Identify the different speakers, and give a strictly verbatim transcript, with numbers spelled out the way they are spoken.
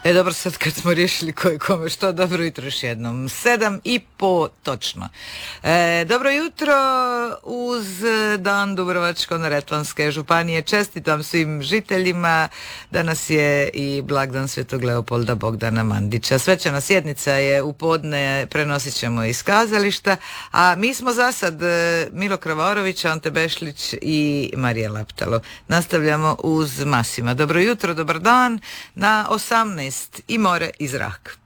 Speaker 1: E dobro, sad kad smo riješili koji kome što, dobro jutro još jednom. Sedam i po točno. E, dobro jutro uz dan Dubrovačko-neretvanske županije. Čestitam svim žiteljima. Danas je i blagdan Svetog Leopolda Bogdana Mandića. Svečana sjednica je u podne, prenosit ćemo iz kazališta, a mi smo za sad Milo Kravarović, Ante Bešlić i Marija Laptalo. Nastavljamo uz Masima. Dobro jutro, dobar dan na osamnaest i more i zrak.